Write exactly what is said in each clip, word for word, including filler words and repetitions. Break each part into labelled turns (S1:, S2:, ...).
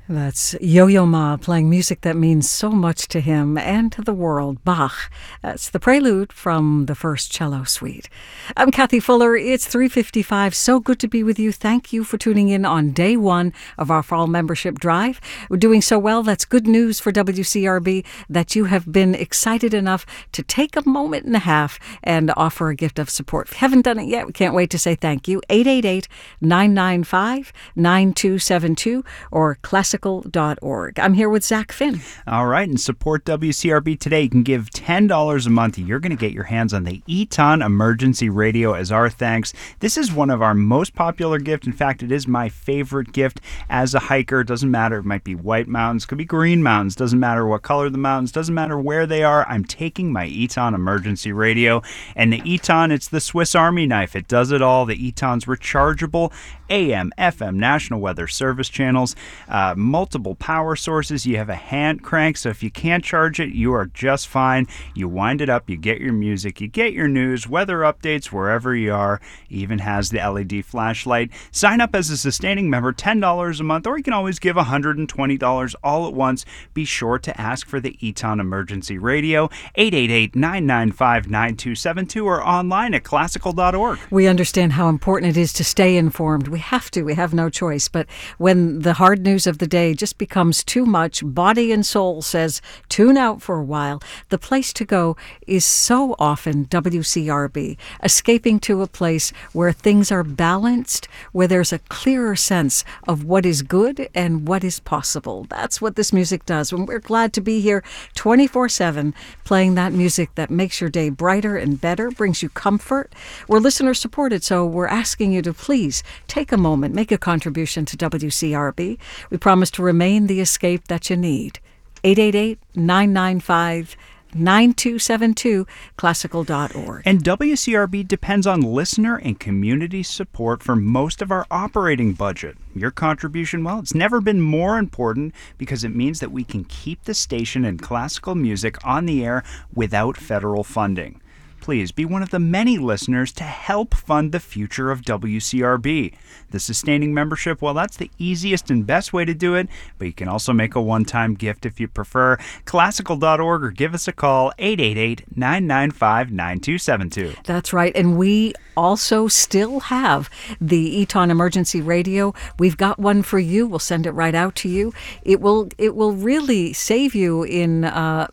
S1: That's Yo-Yo Ma playing music that means so much to him and to the world, Bach. That's the prelude from the first cello suite. I'm Kathy Fuller. It's three fifty-five. So good to be with you. Thank you for tuning in on day one of our fall membership drive. We're doing so well. That's good news for W C R B that you have been excited enough to take a moment and a half and offer a gift of support. If you haven't done it yet, we can't wait to say thank you. eight eight eight, nine nine five, nine two seven two or classic dot org. I'm here with Zach Finn.
S2: All right, and support W C R B today. You can give ten dollars a month. You're going to get your hands on the Eton Emergency Radio as our thanks. This is one of our most popular gifts. In fact, it is my favorite gift as a hiker. It doesn't matter. It might be white mountains, could be green mountains. Doesn't matter what color the mountains. Doesn't matter where they are. I'm taking my Eton Emergency Radio. And the Eton, it's the Swiss Army knife. It does it all. The Eton's rechargeable A M, F M, National Weather Service channels, uh, multiple power sources. You have a hand crank, so if you can't charge it, you are just fine. You wind it up, you get your music, you get your news, weather updates wherever you are. Even has the L E D flashlight. Sign up as a sustaining member, ten dollars a month, or you can always give one hundred twenty dollars all at once. Be sure to ask for the Eton Emergency Radio, eight eight eight, nine nine five, nine two seven two, or online at classical dot org.
S1: We understand how important it is to stay informed. We have to. We have no choice. But when the hard news of the day just becomes too much, body and soul says tune out for a while, the place to go is so often W C R B, escaping to a place where things are balanced, where there's a clearer sense of what is good and what is possible. That's what this music does. And we're glad to be here twenty-four seven playing that music that makes your day brighter and better, brings you comfort. We're listener supported, so we're asking you to please take a moment, make a contribution to W C R B. We promise to remain the escape that you need. eight eight eight, nine nine five, nine two seven two, classical dot org.
S2: And W C R B depends on listener and community support for most of our operating budget. Your contribution, well, it's never been more important because it means that we can keep the station and classical music on the air without federal funding. Please be one of the many listeners to help fund the future of W C R B. The sustaining membership, well, that's the easiest and best way to do it, but you can also make a one-time gift if you prefer. classical dot org or give us a call, eight eight eight, nine nine five, nine two seven two.
S1: That's right, and we also still have the Eton Emergency Radio. We've got one for you. We'll send it right out to you. It will, it will really save you in Uh,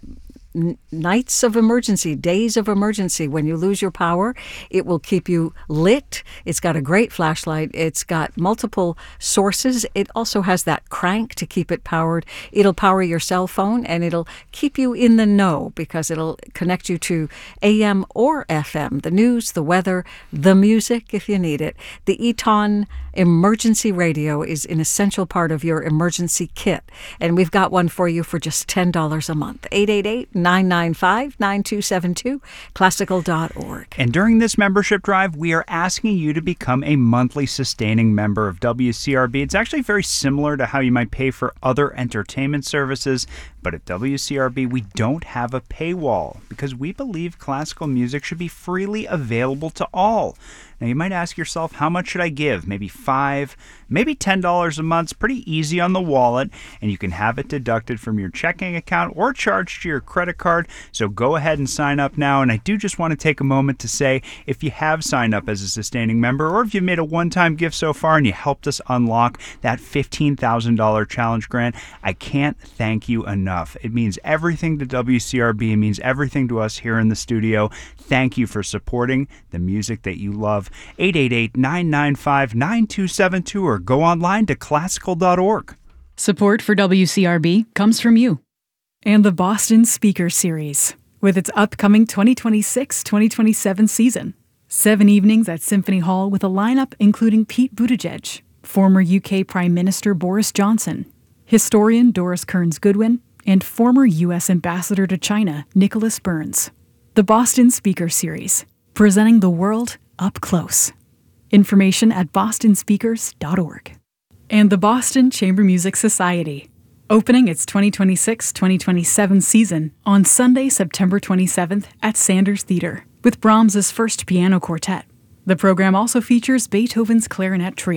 S1: nights of emergency, days of emergency. When you lose your power, it will keep you lit. It's got a great flashlight. It's got multiple sources. It also has that crank to keep it powered. It'll power your cell phone, and it'll keep you in the know because it'll connect you to A M or F M, the news, the weather, the music if you need it. The Eton Emergency Radio is an essential part of your emergency kit, and we've got one for you for just ten dollars a month. eight eight eight, nine nine five, nine two seven two, classical dot org.
S2: And during this membership drive, we are asking you to become a monthly sustaining member of W C R B. It's actually very similar to how you might pay for other entertainment services, but at W C R B, we don't have a paywall because we believe classical music should be freely available to all. Now, you might ask yourself, how much should I give? Maybe five, maybe ten dollars a month. It's pretty easy on the wallet, and you can have it deducted from your checking account or charged to your credit card. So go ahead and sign up now. And I do just want to take a moment to say, if you have signed up as a sustaining member, or if you've made a one-time gift so far and you helped us unlock that fifteen thousand dollars challenge grant, I can't thank you enough. It means everything to W C R B. It means everything to us here in the studio. Thank you for supporting the music that you love. eight eight eight, nine nine five, nine two seven two or go online to classical dot org.
S3: Support for W C R B comes from you. And the Boston Speaker Series, with its upcoming twenty twenty-six twenty twenty-seven season. Seven evenings at Symphony Hall with a lineup including Pete Buttigieg, former U K Prime Minister Boris Johnson, historian Doris Kearns Goodwin, and former U S Ambassador to China Nicholas Burns. The Boston Speaker Series, presenting the world up close. Information at boston speakers dot org. And the Boston Chamber Music Society, opening its twenty twenty-six twenty twenty-seven season on Sunday, September twenty-seventh at Sanders Theater with Brahms's First Piano Quartet. The program also features Beethoven's Clarinet Trio,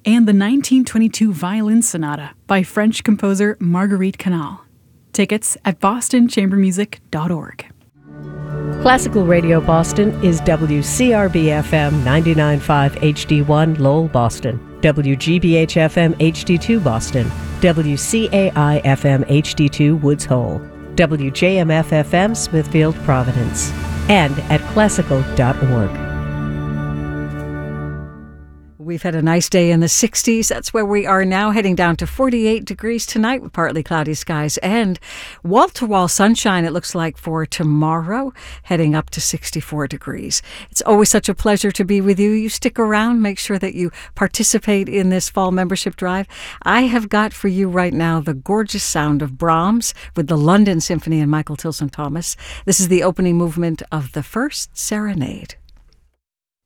S3: and the nineteen twenty-two Violin Sonata by French composer Marguerite Canal. Tickets at boston chamber music dot org.
S4: Classical Radio Boston is W C R B F M ninety-nine point five H D one Lowell, Boston, W G B H F M H D two Boston, W C A I F M H D two Woods Hole, W J M F F M Smithfield, Providence, and at classical dot org.
S1: We've had a nice day in the sixties. That's where we are now, heading down to forty-eight degrees tonight with partly cloudy skies and wall-to-wall sunshine, it looks like, for tomorrow, heading up to sixty-four degrees. It's always such a pleasure to be with you. You stick around. Make sure that you participate in this fall membership drive. I have got for you right now the gorgeous sound of Brahms with the London Symphony and Michael Tilson Thomas. This is the opening movement of the First Serenade.